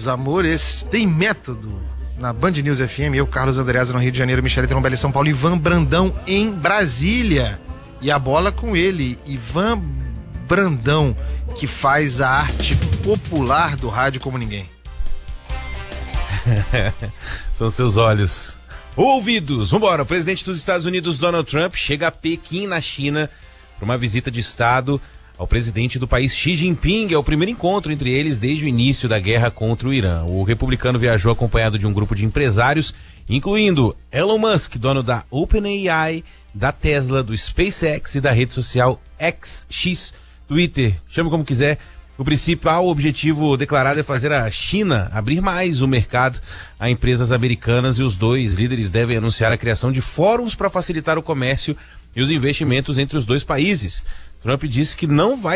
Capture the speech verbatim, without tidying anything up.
meus amores, tem método. Na Band News F M, eu, Carlos Andreasa, no Rio de Janeiro, Michele Trombelli em São Paulo, Ivan Brandão em Brasília. E a bola com ele, Ivan Brandão, que faz a arte popular do rádio como ninguém. São seus olhos. Ouvidos. Vambora. O presidente dos Estados Unidos, Donald Trump, chega a Pequim, na China, para uma visita de Estado ao presidente do país, Xi Jinping. É o primeiro encontro entre eles desde o início da guerra contra o Irã. O republicano viajou acompanhado de um grupo de empresários, incluindo Elon Musk, dono da OpenAI, da Tesla, do SpaceX e da rede social X, Twitter, chame como quiser. O principal objetivo declarado é fazer a China abrir mais o mercado a empresas americanas, e os dois líderes devem anunciar a criação de fóruns para facilitar o comércio e os investimentos entre os dois países. Trump disse que não vai